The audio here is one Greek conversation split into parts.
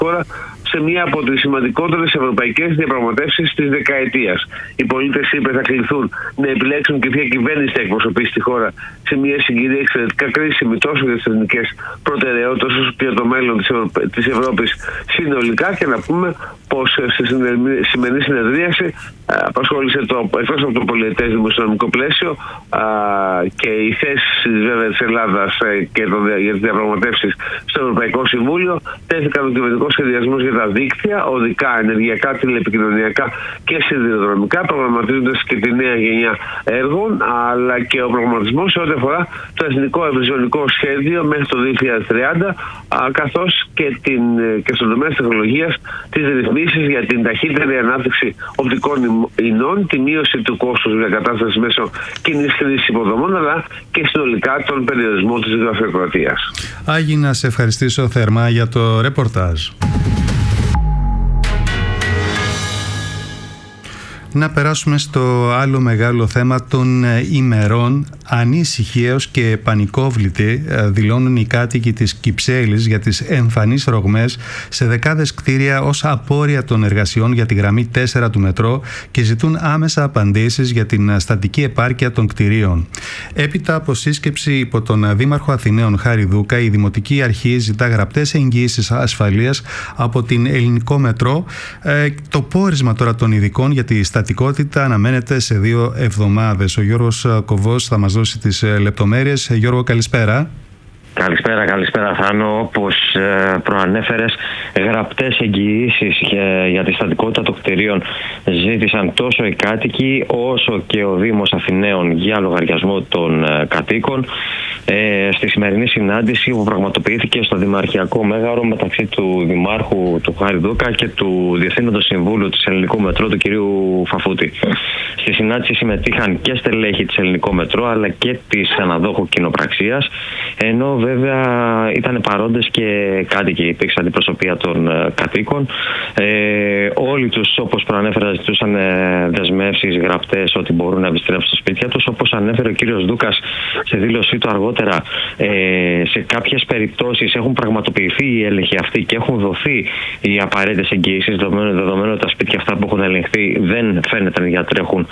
χώρα σε μία από τις σημαντικότερες ευρωπαϊκές διαπραγματεύσεις της δεκαετίας. Οι πολίτες, είπε, θα κληθούν να επιλέξουν και ποια κυβέρνηση θα εκπροσωπήσει τη χώρα σε μια συγκυρία εξαιρετικά κρίσιμη τόσο για τις εθνικές προτεραιότητες όσο και για το μέλλον της Ευρώπης συνολικά. Και να πούμε πως στη σημερινή συνεδρίαση απασχόλησε εκτός από το πολυετές δημοσιονομικό πλαίσιο και οι θέσεις βέβαια της Ελλάδας και για τις διαπραγματεύσεις στο Ευρωπαϊκό Συμβούλιο. Τέθηκαν ο κυβερνητικός σχεδιασμός για τα δίκτυα, οδικά, ενεργειακά, τηλεπικοινωνιακά και σιδηροδρομικά, προγραμματίζοντας και τη νέα γενιά έργων, αλλά και ο προγραμματισμός σε ό,τι αφορά το εθνικό ευρυζωνικό σχέδιο μέχρι το 2030, καθώς και στον τομέα της τεχνολογίας, τις ρυθμίσεις για την ταχύτερη ανάπτυξη οπτικών ινών, τη μείωση του κόστους διακατάστασης μέσω κοινής χρήσης υποδομών, αλλά και συνολικά τον περιορισμό της γραφειοκρατίας. Άγη, να σε ευχαριστήσω θερμά για το ρεπορτάζ. Να περάσουμε στο άλλο μεγάλο θέμα των ημερών. Ανήσυχοι έως και πανικόβλητοι δηλώνουν οι κάτοικοι της Κυψέλης για τις εμφανείς ρογμές σε δεκάδες κτίρια ως απόρρια των εργασιών για τη γραμμή 4 του μετρό και ζητούν άμεσα απαντήσεις για την στατική επάρκεια των κτιρίων. Έπειτα από σύσκεψη υπό τον Δήμαρχο Αθηναίων Χάρη Δούκα, η Δημοτική Αρχή ζητά γραπτές εγγυήσεις ασφαλείας από την Ελληνικό Μετρό. Το πόρισμα τώρα των ειδικών για τη στατικότητα αναμένεται σε 2 εβδομάδες. Ο Γιώργος Κοβός θα μας δώσει τις λεπτομέρειες. Γιώργο, καλησπέρα. Καλησπέρα Θάνο. Όπως προανέφερες, γραπτές εγγυήσεις για τη στατικότητα των κτηρίων ζήτησαν τόσο οι κάτοικοι όσο και ο Δήμος Αθηναίων για λογαριασμό των κατοίκων στη σημερινή συνάντηση που πραγματοποιήθηκε στο Δημαρχιακό Μέγαρο μεταξύ του Δημάρχου του Χάρη Δούκα και του Διευθύνοντος Συμβούλου της Ελληνικού Μετρό του κυρίου Φαφούτη. Στη συνάντηση συμμετείχαν και στελέχη της Ελληνικού Μετρό αλλά και της αναδόχου κοινοπραξίας, ενώ βέβαια ήταν παρόντες και κάτοικοι, υπήρξε αντιπροσωπεία των κατοίκων. Όλοι τους, όπως προανέφερα, ζητούσαν δεσμεύσεις γραπτές ότι μπορούν να επιστρέψουν στα σπίτια τους. Όπως ανέφερε ο κύριος Δούκας σε δήλωσή του αργότερα, σε κάποιες περιπτώσεις έχουν πραγματοποιηθεί οι έλεγχοι αυτοί και έχουν δοθεί οι απαραίτητες εγγυήσεις, δεδομένου ότι τα σπίτια αυτά που έχουν ελεγχθεί δεν φαίνεται να διατρέχουν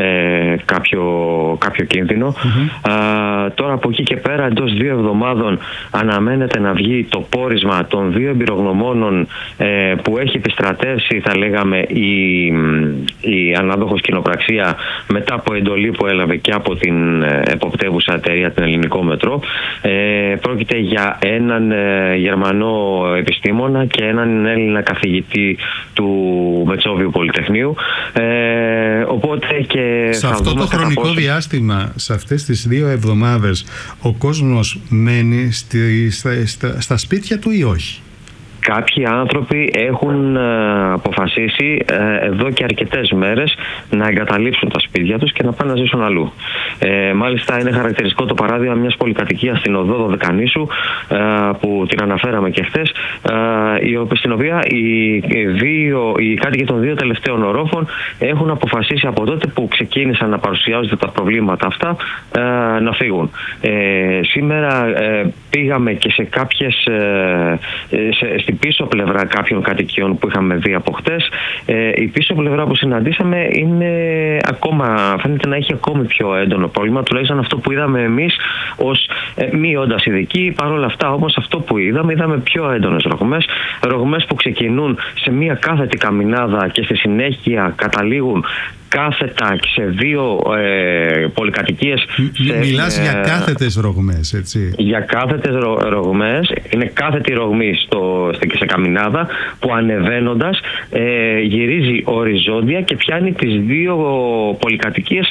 κάποιο κίνδυνο. Τώρα από εκεί και πέρα, εντός 2 εβδομάδων αναμένεται να βγει το πόρισμα των 2 εμπειρογνωμόνων που έχει επιστρατεύσει, θα λέγαμε, η ανάδοχος κοινοπραξία μετά από εντολή που έλαβε και από την εποπτεύουσα εταιρεία, την Ελληνικό Μετρό. Πρόκειται για έναν Γερμανό επιστήμονα και έναν Έλληνα καθηγητή του Μετσόβιου Πολυτεχνείου. Οπότε και σε αυτό το χρονικό διάστημα, σε αυτές τις 2 εβδομάδες, ο κόσμος μένει στα σπίτια του ή όχι? Κάποιοι άνθρωποι έχουν αποφασίσει εδώ και αρκετές μέρες να εγκαταλείψουν τα σπίτια τους και να πάνε να ζήσουν αλλού. Μάλιστα είναι χαρακτηριστικό το παράδειγμα μιας πολυκατοικίας στην οδό Δωδεκανήσου που την αναφέραμε και χθες, στην οποία οι κάτοικοι των 2 τελευταίων ορόφων έχουν αποφασίσει από τότε που ξεκίνησαν να παρουσιάζονται τα προβλήματα αυτά να φύγουν. Σήμερα πήγαμε και σε κάποιες στην πίσω πλευρά κάποιων κατοικιών που είχαμε δει από χτες. Η πίσω πλευρά που συναντήσαμε είναι φαίνεται να έχει ακόμη πιο έντονο πρόβλημα, τουλάχιστον αυτό που είδαμε εμείς ως μη όντας ειδικοί. Παρ' όλα αυτά όμως αυτό που είδαμε πιο έντονες ρογμές που ξεκινούν σε μια κάθετη καμινάδα και στη συνέχεια καταλήγουν κάθετα σε 2 πολυκατοικίες. Μιλάς για κάθετες ρογμές, έτσι? Για κάθετες ρογμές. Είναι κάθετη ρογμή σε καμινάδα που ανεβαίνοντας γυρίζει οριζόντια και πιάνει τις 2 πολυκατοικίες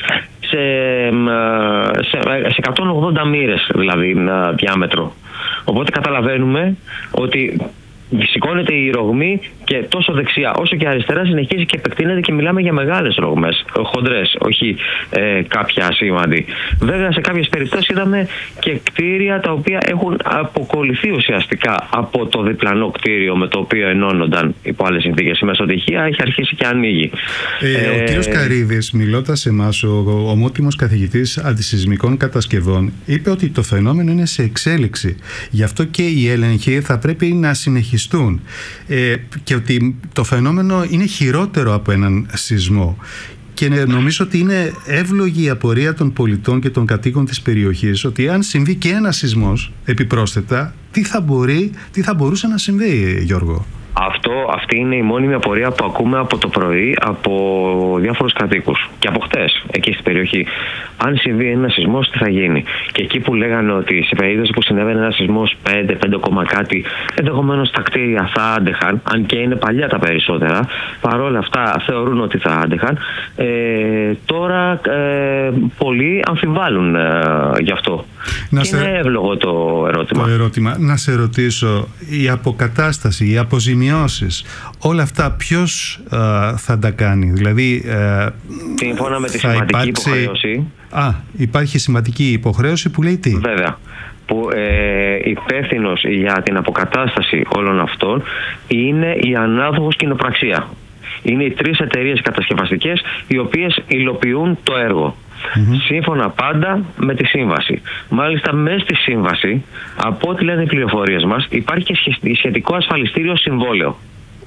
σε 180 μοίρες δηλαδή διάμετρο. Οπότε καταλαβαίνουμε ότι σηκώνεται η ρογμή και τόσο δεξιά όσο και αριστερά συνεχίζει και επεκτείνεται και μιλάμε για μεγάλες ρογμές, χοντρές, όχι κάποια ασήμαντη. Βέβαια σε κάποιες περιπτώσεις είδαμε και κτίρια τα οποία έχουν αποκολληθεί ουσιαστικά από το διπλανό κτίριο με το οποίο ενώνονταν υπό άλλες συνθήκες. Η μεσοτυχία έχει αρχίσει και ανοίγει. Ο κύριος Καρύδης, μιλώντας σε εμάς, ο ομότιμος καθηγητής αντισυσμικών κατασκευών, είπε ότι το φαινόμενο είναι σε εξέλιξη. Γι' αυτό και οι έλεγχοι θα πρέπει να συνεχιστούν συνεχιστούν και ότι το φαινόμενο είναι χειρότερο από έναν σεισμό. Και νομίζω ότι είναι εύλογη η απορία των πολιτών και των κατοίκων της περιοχής ότι αν συμβεί και ένας σεισμός επιπρόσθετα, τι θα μπορούσε να συμβεί, Γιώργο? Αυτή είναι η μόνιμη απορία που ακούμε από το πρωί από διάφορους κατοίκους και από χτες εκεί στην περιοχή. Αν συμβεί ένα σεισμός, τι θα γίνει? Και εκεί που λέγανε ότι σε περίπτωση που συνέβαινε ένα σεισμός 5 κάτι, ενδεχομένως τα κτίρια θα άντεχαν, αν και είναι παλιά τα περισσότερα, παρόλα αυτά θεωρούν ότι θα άντεχαν. Τώρα πολλοί αμφιβάλλουν γι' αυτό. Είναι εύλογο το ερώτημα. Να σε ρωτήσω, η αποκατάσταση, οι αποζημιώσεις, όλα αυτά ποιος θα τα κάνει? Δηλαδή σύμφωνα με τη σημαντική υποχρέωση. Υπάρχει σημαντική υποχρέωση που λέει τι? Βέβαια, που υπεύθυνος για την αποκατάσταση όλων αυτών είναι η ανάδοχος κοινοπραξία. Είναι οι 3 εταιρείες κατασκευαστικές οι οποίες υλοποιούν το έργο. Σύμφωνα πάντα με τη σύμβαση. Μάλιστα μέσα στη σύμβαση, από ό,τι λένε οι πληροφορίες μας, υπάρχει και σχετικό ασφαλιστήριο συμβόλαιο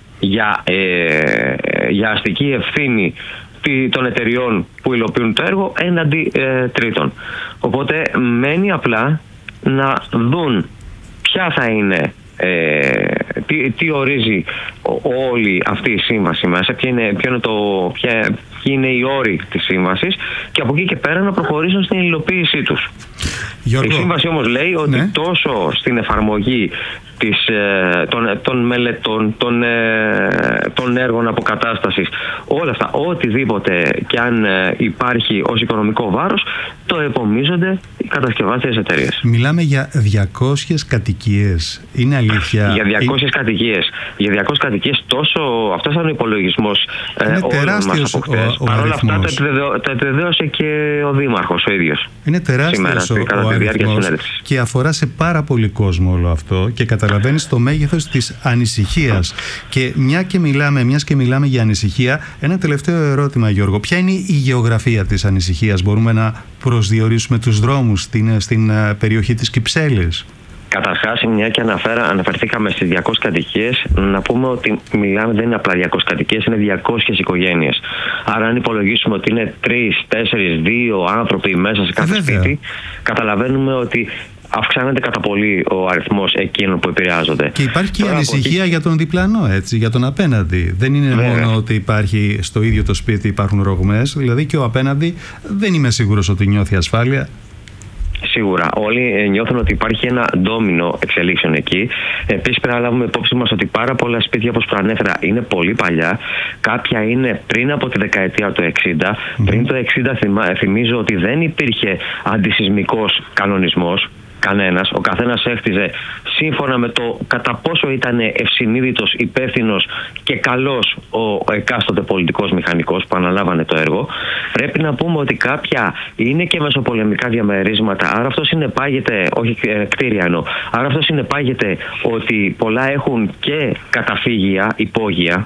για αστική ευθύνη των εταιριών που υλοποιούν το έργο έναντι τρίτων. Οπότε μένει απλά να δουν ποια θα είναι, τι ορίζει όλη αυτή η σύμβαση μέσα, ποιοι είναι οι όροι της σύμβασης, και από εκεί και πέρα να προχωρήσουν στην υλοποίησή τους. Γιώργο, η σύμβαση όμως λέει ότι τόσο στην εφαρμογή των μελετών, των έργων αποκατάστασης, όλα αυτά, οτιδήποτε και αν υπάρχει ως οικονομικό βάρος, το επομίζονται οι κατασκευάστριες εταιρείες. Μιλάμε για 200 κατοικίες. Είναι αλήθεια? Για 200 κατοικίες. Για 200 κατοικίες, αυτός ήταν ο υπολογισμός όλων μας από χτες. Παρ' όλα αυτά το επιβεβαίωσε και ο Δήμαρχος ο ίδιος. Είναι τεράστιος ο αριθμός και αφορά σε πάρα πολύ κόσμο όλο αυτό, και καταλαβαίνεις το μέγεθος της ανησυχίας. Και μιας και μιλάμε για ανησυχία, ένα τελευταίο ερώτημα, Γιώργο. Ποια είναι η γεωγραφία της ανησυχίας? Μπορούμε να προσδιορίσουμε τους δρόμους στην περιοχή της Κυψέλης? Καταρχάς, μια και αναφερθήκαμε στις 200 κατοικίες, να πούμε ότι δεν είναι απλά 200 κατοικίες, είναι 200 οικογένειες. Άρα, αν υπολογίσουμε ότι είναι 3, 4, 2 άνθρωποι μέσα σε κάθε σπίτι, καταλαβαίνουμε ότι αυξάνεται κατά πολύ ο αριθμός εκείνων που επηρεάζονται. Και υπάρχει και η ανησυχία για τον διπλανό, για τον απέναντι. Δεν είναι μόνο ότι υπάρχει στο ίδιο το σπίτι υπάρχουν ρογμές, δηλαδή και ο απέναντι δεν είμαι σίγουρος ότι νιώθει ασφάλεια. Σίγουρα. Όλοι νιώθουν ότι υπάρχει ένα ντόμινο εξελίξεων εκεί. Επίσης, πρέπει να λάβουμε υπόψη μας ότι πάρα πολλά σπίτια, όπως προανέφερα, είναι πολύ παλιά. Κάποια είναι πριν από τη δεκαετία του 60. Πριν το 60 θυμίζω ότι δεν υπήρχε αντισυσμικός κανονισμός. Κανένας. Ο καθένας έχτιζε σύμφωνα με το κατά πόσο ήταν ευσυνείδητος, υπεύθυνος και καλός ο εκάστοτε πολιτικός μηχανικός που αναλάβανε το έργο. Πρέπει να πούμε ότι κάποια είναι και μεσοπολεμικά διαμερίσματα, άρα αυτό συνεπάγεται, όχι κτίρια εννοώ, άρα αυτό συνεπάγεται ότι πολλά έχουν και καταφύγια, υπόγεια.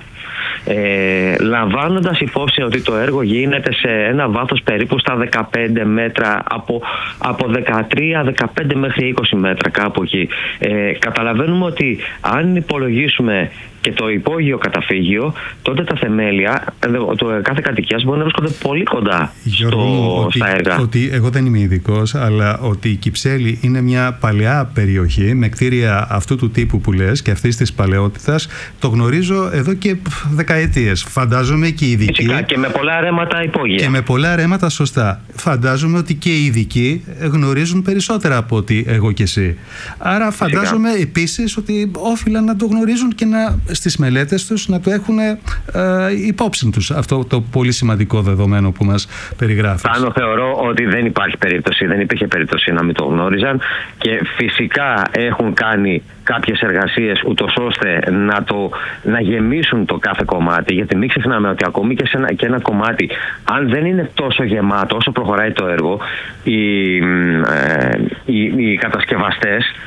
Λαμβάνοντας υπόψη ότι το έργο γίνεται σε ένα βάθος περίπου στα 15 μέτρα, από 13-15 μέχρι 20 μέτρα κάπου εκεί, καταλαβαίνουμε ότι αν υπολογίσουμε και το υπόγειο καταφύγιο, τότε τα θεμέλια κάθε κατοικίας μπορεί να βρίσκονται πολύ κοντά στα έργα. Ότι εγώ δεν είμαι ειδικός, αλλά ότι η Κυψέλη είναι μια παλαιά περιοχή με κτίρια αυτού του τύπου που λες και αυτής της παλαιότητας, το γνωρίζω εδώ και δεκαετίες. Φαντάζομαι και οι ειδικοί. Φυσικά, και με πολλά ρέματα υπόγεια. Και με πολλά ρέματα, σωστά. Φαντάζομαι ότι και οι ειδικοί γνωρίζουν περισσότερα από ότι εγώ και εσύ. Άρα φαντάζομαι επίσης ότι όφυλαν να το γνωρίζουν και στις μελέτες τους να το έχουν υπόψη τους αυτό το πολύ σημαντικό δεδομένο που μας περιγράφεις. Πάνω θεωρώ ότι δεν υπήρχε περίπτωση να μην το γνώριζαν, και φυσικά έχουν κάνει κάποιες εργασίες ούτως ώστε να γεμίσουν το κάθε κομμάτι, γιατί μην ξεχνάμε ότι ακόμη και ένα κομμάτι, αν δεν είναι τόσο γεμάτο όσο προχωράει το έργο, οι κατασκευαστές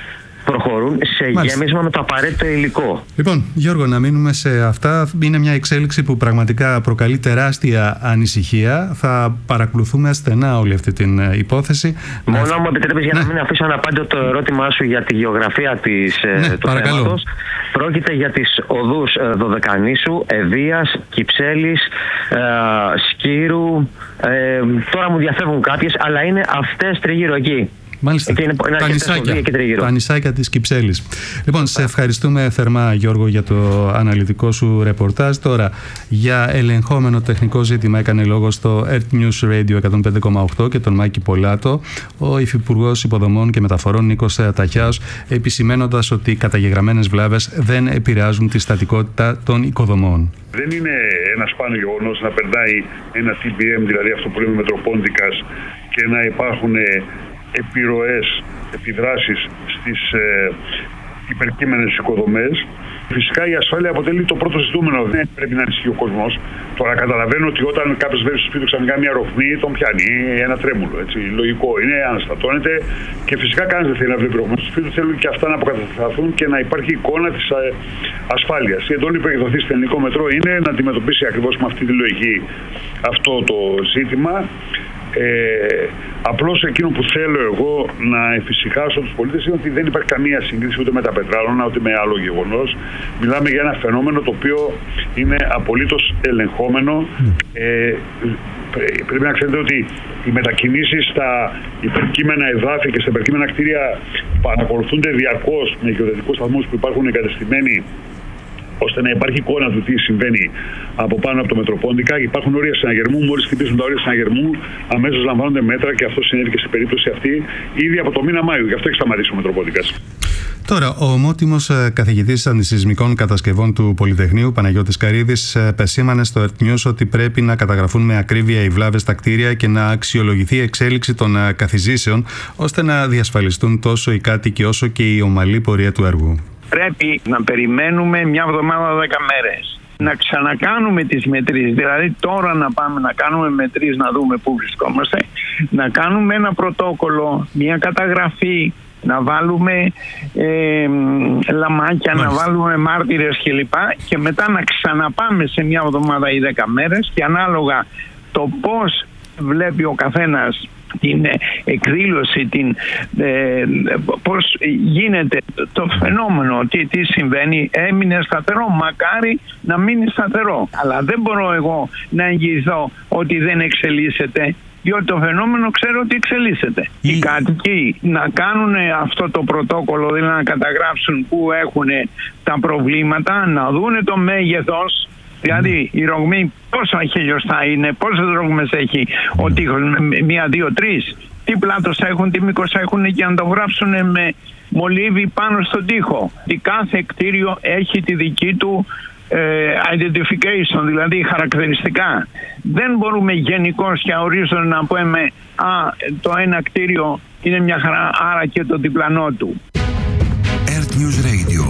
προχωρούν σε γέμισμα με το απαραίτητο υλικό. Λοιπόν, Γιώργο, να μείνουμε σε αυτά. Είναι μια εξέλιξη που πραγματικά προκαλεί τεράστια ανησυχία. Θα παρακολουθούμε στενά όλη αυτή την υπόθεση. Μόνο μου επιτρέπεις για να μην αφήσω αναπάντητο το ερώτημά σου για τη γεωγραφία του θέματος. Πρόκειται για τις οδούς Δωδεκανήσου, Ευβοίας, Κυψέλης, Σκύρου. Τώρα μου διαφεύγουν κάποιες, αλλά είναι αυτές τριγύρω εκεί. Μάλιστα, τα νησάκια της Κυψέλης. Λοιπόν, σε ευχαριστούμε θερμά, Γιώργο, για το αναλυτικό σου ρεπορτάζ. Τώρα, για ελεγχόμενο τεχνικό ζήτημα έκανε λόγο στο Earth News Radio 105,8 και τον Μάκη Πολάτο ο Υφυπουργός Υποδομών και Μεταφορών Νίκος Ταχιάος, επισημένοντας ότι οι καταγεγραμμένες βλάβες δεν επηρεάζουν τη στατικότητα των οικοδομών. Δεν είναι ένα σπάνιο γεγονός να περνάει ένα TBM, δηλαδή αυτό που λέμε μετροπόντικας, και να υπάρχουν επιρροές, επιδράσεις στις υπερκείμενες οικοδομές. Φυσικά η ασφάλεια αποτελεί το πρώτο ζητούμενο. Δεν πρέπει να ανησυχεί ο κόσμος. Τώρα καταλαβαίνω ότι όταν κάποιος βρίσκει στο σπίτι του ξαφνικά μια ροχμή, τον πιάνει ένα τρέμουλο. Έτσι. Λογικό είναι, αναστατώνεται και φυσικά κανείς δεν θέλει να βλέπει ροχμή στο σπίτι του. Θέλουν και αυτά να αποκατασταθούν και να υπάρχει εικόνα της ασφάλειας. Η εντολή που έχει δοθεί στο ελληνικό μετρό είναι να αντιμετωπίσει ακριβώς με αυτή τη λογική αυτό το ζήτημα. Απλώς εκείνο που θέλω εγώ να εφησυχάσω τους πολίτες είναι ότι δεν υπάρχει καμία σύγκριση ούτε με τα πετράλωνα ούτε με άλλο γεγονός. Μιλάμε για ένα φαινόμενο το οποίο είναι απολύτως ελεγχόμενο. Πρέπει να ξέρετε ότι οι μετακινήσεις στα υπερκείμενα εδάφη και στα υπερκείμενα κτίρια παρακολουθούνται διαρκώς με γεωδετικούς σταθμούς που υπάρχουν εγκατεστημένοι, ώστε να υπάρχει εικόνα του τι συμβαίνει από πάνω από το Μετροπόντικα. Υπάρχουν όρια συναγερμού. Μόλις χτυπήσουν τα όρια συναγερμού, αμέσως λαμβάνονται μέτρα και αυτό συνέβη και στην περίπτωση αυτή ήδη από το μήνα Μάιο. Γι' αυτό έχει σταματήσει ο Μετροπόντικας. Τώρα, ο ομότιμος καθηγητής αντισυσμικών κατασκευών του Πολυτεχνείου, Παναγιώτης Καρύδης, επεσήμανε στο Earth News ότι πρέπει να καταγραφούν με ακρίβεια οι βλάβες στα κτίρια και να αξιολογηθεί η εξέλιξη των καθιζήσεων, ώστε να διασφαλιστούν τόσο οι κάτοικοι όσο και η ομαλή πορεία του έργου. Πρέπει να περιμένουμε μια εβδομάδα 10 μέρες. Να ξανακάνουμε τις μετρήσεις, δηλαδή τώρα να πάμε να κάνουμε μετρήσεις, να δούμε πού βρισκόμαστε, να κάνουμε ένα πρωτόκολλο, μια καταγραφή, να βάλουμε λαμάκια, να βάλουμε μάρτυρες κλπ. Και μετά να ξαναπάμε σε μια εβδομάδα ή 10 μέρες και ανάλογα το πώς βλέπει ο καθένας την εκδήλωση, πώς γίνεται το φαινόμενο, τι συμβαίνει, έμεινε σταθερό, μακάρι να μείνει σταθερό. Αλλά δεν μπορώ εγώ να εγγυηθώ ότι δεν εξελίσσεται, διότι το φαινόμενο ξέρω ότι εξελίσσεται. Οι κάτοικοι να κάνουν αυτό το πρωτόκολλο, δηλαδή να καταγράψουν πού έχουν τα προβλήματα, να δούνε το μέγεθος. Δηλαδή η ρογμή πόσα χιλιοστά είναι, πόσες ρογμές έχει ο τοίχος, 1, 2, 3, τι πλάτος έχουν, τι μήκος έχουν, και να το γράψουν με μολύβι πάνω στον τοίχο. Κάθε κτίριο έχει τη δική του identification, δηλαδή χαρακτηριστικά. Δεν μπορούμε γενικώς και αορίστον να πούμε το ένα κτίριο είναι μια χαρά, άρα και το διπλανό του. Earth News Radio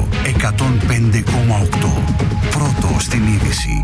105,8. Πρώτο στην είδηση.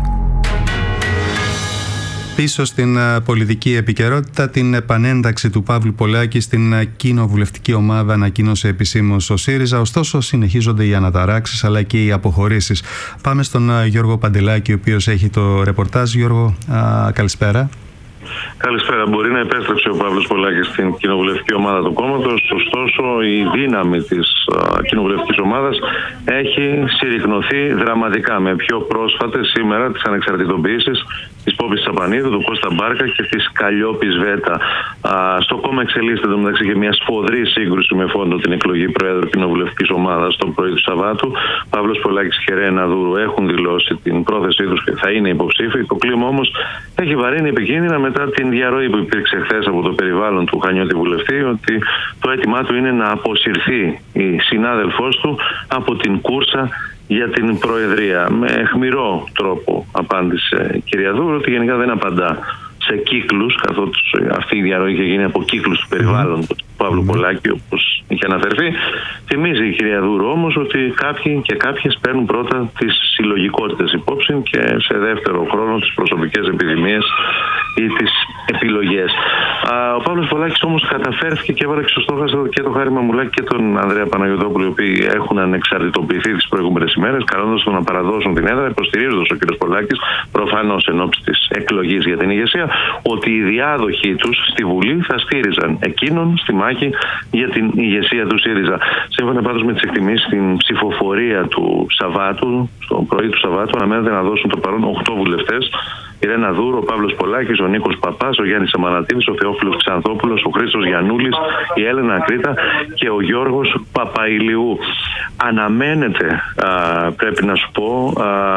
Πίσω στην πολιτική επικαιρότητα, την επανένταξη του Παύλου Πολάκη στην κοινοβουλευτική ομάδα ανακοίνωσε επισήμως ο ΣΥΡΙΖΑ. Ωστόσο, συνεχίζονται οι αναταράξεις αλλά και οι αποχωρήσεις. Πάμε στον Γιώργο Παντελάκη, ο οποίος έχει το ρεπορτάζ. Γιώργο, καλησπέρα. Καλησπέρα. Μπορεί να επέστρεψε ο Παύλος Πολάκης στην κοινοβουλευτική ομάδα του κόμματος, ωστόσο η δύναμη της κοινοβουλευτικής ομάδας έχει συρρυκνωθεί δραματικά με πιο πρόσφατες σήμερα τις ανεξαρτητοποιήσεις της Πόπης Τσαπανίδου, του Κώστα Μπάρκα και της Καλλιόπης Βέτα. Στο κόμμα εξελίσσεται το μεταξύ και μια σφοδρή σύγκρουση με φόντο την εκλογή Προέδρου κοινοβουλευτικής ομάδας το πρωί του Σαββάτου. Παύλος Πολάκης και Ρένα Δούρου έχουν δηλώσει την πρόθεσή τους και θα είναι υποψήφοι. Το κλίμα όμως έχει βαρύνει επικίνδυνα μετά την διαρροή που υπήρξε χθες από το περιβάλλον του Χανιώτη βουλευτή, ότι το αίτημά του είναι να αποσυρθεί η συνάδελφός του από την κούρσα για την Προεδρία. Με αιχμηρό τρόπο απάντησε η κυρία Δούρου ότι γενικά δεν απαντά σε κύκλους, καθότι αυτή η διαρροή είχε γίνει από κύκλους του περιβάλλοντος του Παύλου Πολάκη, όπως είχε αναφερθεί. Θυμίζει η κυρία Δούρου όμως ότι κάποιοι και κάποιες παίρνουν πρώτα τις συλλογικότητες υπόψη και σε δεύτερο χρόνο τις προσωπικές επιδημίες ή τις επιλογές. Ο Παύλος Πολάκης όμως καταφέρθηκε και έβαλε στο στόχαστρο και τον Χάρη Μαμουλάκη και τον Ανδρέα Παναγιωτόπουλο, οι οποίοι έχουν ανεξαρτητοποιηθεί τις προηγούμενες ημέρες, καλώντας τον να παραδώσουν την έδρα, υποστηρίζοντας ο κ. Πολάκης, προφανώς εν ώψη της εκλογής για την ηγεσία, ότι οι διάδοχοι τους στη Βουλή θα στήριζαν εκείνον στη μάχη για την ηγεσία του ΣΥΡΙΖΑ. Σύμφωνα πάντως με τις εκτιμήσεις, στην ψηφοφορία του Σαββάτου, στο πρωί του Σαββάτου, αναμένεται να δώσουν το παρόν 8 βουλευτές. Η Ρένα Δούρου, ο Παύλος Πολάκης, ο Νίκος Παπάς, ο Γιάννης Αμανατίδης, ο Θεόφιλος Ξανθόπουλος, ο Χρήστος Γιαννούλης, η Έλενα Ακρίτα και ο Γιώργος Παπαϊλιού. Αναμένεται, πρέπει να σου πω,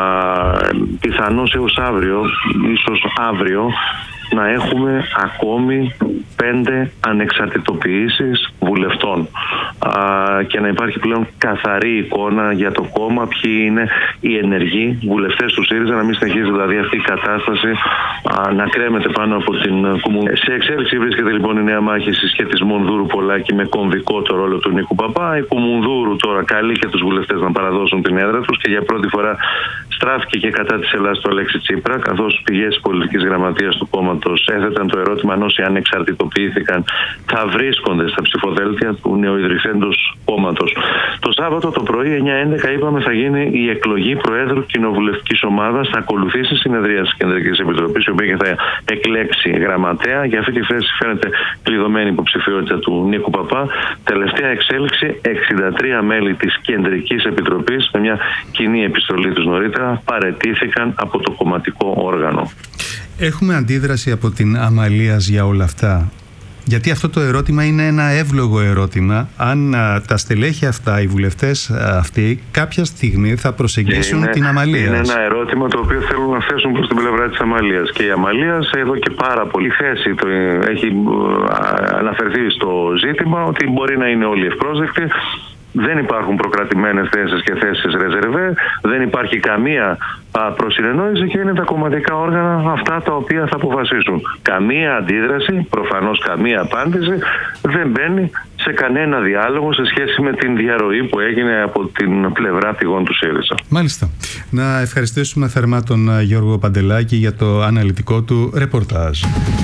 πιθανώς έως αύριο, ίσως αύριο, να έχουμε ακόμη 5 ανεξαρτητοποιήσεις βουλευτών και να υπάρχει πλέον καθαρή εικόνα για το κόμμα, ποιοι είναι οι ενεργοί βουλευτές του ΣΥΡΙΖΑ, να μην συνεχίζει δηλαδή αυτή η κατάσταση να κρέμεται πάνω από την Κουμουνδούρου. Σε εξέλιξη βρίσκεται λοιπόν η νέα μάχη συσχετισμών Δούρου Πολάκη με κομβικό το ρόλο του Νίκου Παπά. Η Κουμουνδούρου τώρα καλεί και τους βουλευτές να παραδώσουν την έδρα τους και για πρώτη φορά στράφηκε και κατά της Ελλάδας του Αλέξη Τσίπρα, καθώς πηγές της πολιτικής γραμματείας του κόμματος έθεταν το ερώτημα αν όσοι ανεξαρτητοποιήθηκαν θα βρίσκονται στα ψηφοδέλτια του νεοειδρυθέντος κόμματος. Το Σάββατο το πρωί 9-11 είπαμε θα γίνει η εκλογή Προέδρου Κοινοβουλευτικής Ομάδας, θα ακολουθήσει συνεδρία της Κεντρικής Επιτροπής, η οποία θα εκλέξει γραμματέα. Για αυτή τη θέση φαίνεται κλειδωμένη υποψηφιότητα του Νίκου Παπά. Τελευταία εξέλιξη, 63 μέλη της Κεντρικής Επιτροπής με μια κοινή επιστολή τους νωρίτερα παραιτήθηκαν από το κομματικό όργανο. Έχουμε αντίδραση από την Αμαλίας για όλα αυτά? Γιατί αυτό το ερώτημα είναι ένα εύλογο ερώτημα. Αν τα στελέχη αυτά, οι βουλευτές αυτοί, κάποια στιγμή θα προσεγγίσουν την Αμαλίας. Είναι ένα ερώτημα το οποίο θέλουν να θέσουν προς την πλευρά της Αμαλίας. Και η Αμαλίας εδώ και πάρα πολύ θέση έχει αναφερθεί στο ζήτημα ότι μπορεί να είναι όλοι ευπρόσδεκτοι. Δεν υπάρχουν προκρατημένες θέσεις και θέσεις ρεζερβέ, δεν υπάρχει καμία προσυνεννόηση και είναι τα κομματικά όργανα αυτά τα οποία θα αποφασίσουν. Καμία αντίδραση, προφανώς καμία απάντηση δεν μπαίνει σε κανένα διάλογο σε σχέση με την διαρροή που έγινε από την πλευρά πηγών του ΣΥΡΙΖΑ. Μάλιστα. Να ευχαριστήσουμε θερμά τον Γιώργο Παντελάκη για το αναλυτικό του ρεπορτάζ.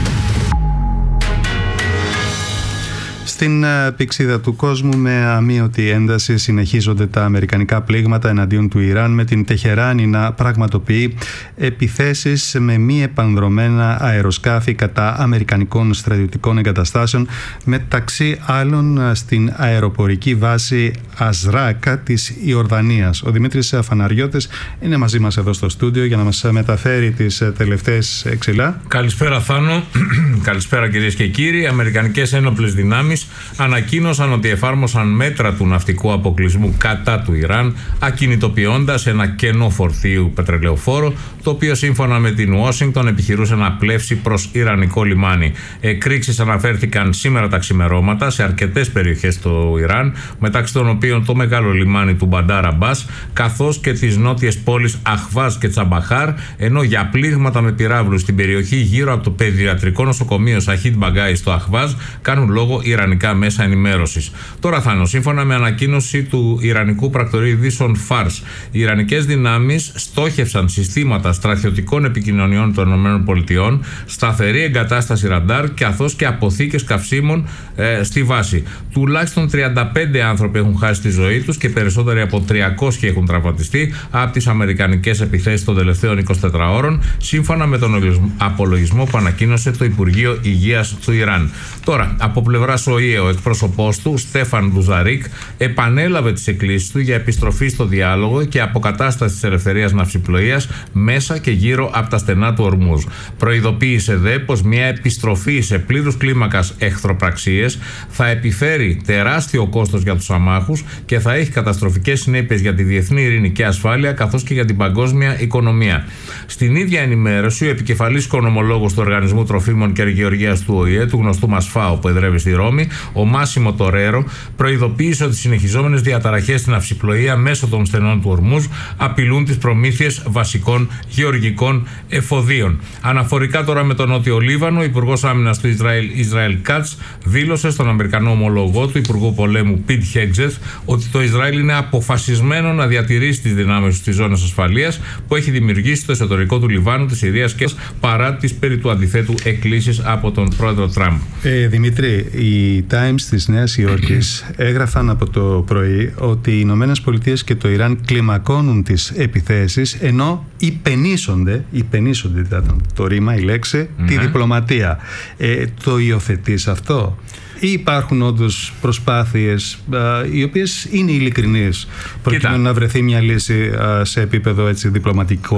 Στην πηξίδα του κόσμου με αμείωτη ένταση συνεχίζονται τα αμερικανικά πλήγματα εναντίον του Ιράν, με την Τεχεράνη να πραγματοποιεί επιθέσεις με μη επανδρωμένα αεροσκάφη κατά αμερικανικών στρατιωτικών εγκαταστάσεων, μεταξύ άλλων στην αεροπορική βάση Αζράκα της Ιορδανίας. Ο Δημήτρης Φαναριώτης είναι μαζί μας εδώ στο στούντιο για να μας μεταφέρει τις τελευταίες εξελά. Καλησπέρα Θάνο, καλησπέρα κυρίες και κύριοι. Αμερικανικές ένοπλες δυνάμεις ανακοίνωσαν ότι εφάρμοσαν μέτρα του ναυτικού αποκλεισμού κατά του Ιράν, ακινητοποιώντας ένα κενό φορτίου πετρελαιοφόρο, το οποίο σύμφωνα με την Ουάσιγκτον επιχειρούσε να πλεύσει προς Ιρανικό λιμάνι. Εκρήξεις αναφέρθηκαν σήμερα τα ξημερώματα σε αρκετές περιοχές του Ιράν, μεταξύ των οποίων το μεγάλο λιμάνι του Μπαντάρ Αμπάς, καθώς και τις νότιες πόλεις Αχβάζ και Τσαμπαχάρ, ενώ για πλήγματα με πυράβλους στην περιοχή γύρω από το παιδιατρικό νοσοκομείο Σαχίντ Μπαγκάι στο Αχβάζ κάνουν λόγο ιρανικά μέσα ενημέρωσης. Τώρα Θάνο, σύμφωνα με ανακοίνωση του Ιρανικού πρακτορείου ειδήσεων Φάρς, οι Ιρανικές δυνάμεις στόχευσαν συστήματα στρατιωτικών επικοινωνιών των ΗΠΑ, σταθερή εγκατάσταση ραντάρ καθώς και αποθήκες καυσίμων στη βάση. Τουλάχιστον 35 άνθρωποι έχουν χάσει τη ζωή τους και περισσότεροι από 300 έχουν τραυματιστεί από τις αμερικανικές επιθέσεις των τελευταίων 24 ώρων, σύμφωνα με τον απολογισμό που ανακοίνωσε το Υπουργείο Υγείας του Ιράν. Τώρα, από πλευράς ΟΗΕ, ο εκπρόσωπός του, Στέφαν Ντουζαρίκ, επανέλαβε τις εκκλήσεις του για επιστροφή στο διάλογο και αποκατάσταση της ελευθερίας ναυσιπλοείας μέσα και γύρω από τα στενά του Ορμούζ. Προειδοποίησε δε πως μια επιστροφή σε πλήρους κλίμακας εχθροπραξίες θα επιφέρει τεράστιο κόστος για τους αμάχους και θα έχει καταστροφικές συνέπειες για τη διεθνή ειρήνη και ασφάλεια, καθώς και για την παγκόσμια οικονομία. Στην ίδια ενημέρωση, ο επικεφαλής οικονομολόγος του Οργανισμού Τροφίμων και Γεωργίας του ΟΗΕ, του γνωστού μας ΦΑΟ, που εδρεύει στη Ρώμη, ο Μάσιμο Τορέρο, προειδοποίησε ότι οι συνεχιζόμενες διαταραχές στην ναυσιπλοεία μέσω των στενών του Ορμούζ απειλούν τις προμήθειες βασικών γεωργικών εφοδίων. Αναφορικά τώρα με τον Νότιο Λίβανο, ο Υπουργός Άμυνας του Ισραήλ Κάτς δήλωσε στον Αμερικανό ομολογό του Υπουργού Πολέμου Πιτ Χέγτζεθ ότι το Ισραήλ είναι αποφασισμένο να διατηρήσει τις δυνάμεις της ζώνης ασφαλείας που έχει δημιουργήσει στο εσωτερικό του Λιβάνου, της Συρίας και παρά τις περί του αντιθέτου εκκλήσεις από τον πρόεδρο Τραμπ. Δημήτρη, οι Times της Νέας Υόρκης έγραφαν από το πρωί ότι οι Ηνωμένες Πολιτείες και το Ιράν κλιμακώνουν τις επιθέσεις, ενώ υπενήσονται ήταν το ρήμα, η λέξη, τη διπλωματία. Το υιοθετείς αυτό? Ή υπάρχουν όντως προσπάθειες οι οποίες είναι ειλικρινείς προκειμένου να βρεθεί μια λύση σε επίπεδο έτσι διπλωματικό?